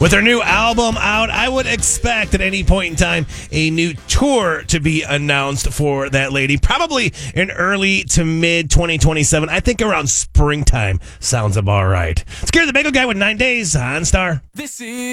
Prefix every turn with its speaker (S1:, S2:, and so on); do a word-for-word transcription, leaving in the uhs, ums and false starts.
S1: With her new album out, I would expect at any point in time a new tour to be announced for that lady. Probably in early to mid twenty twenty-seven. I think around springtime sounds about right. Scare the Bagel Guy with nine days on Star.
S2: This is